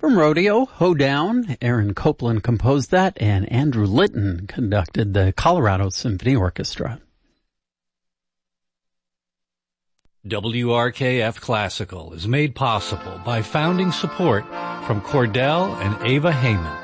From Rodeo, Hoedown, Aaron Copland composed that, and Andrew Litton conducted the Colorado Symphony Orchestra. WRKF Classical is made possible by founding support from Cordell and Ava Heyman.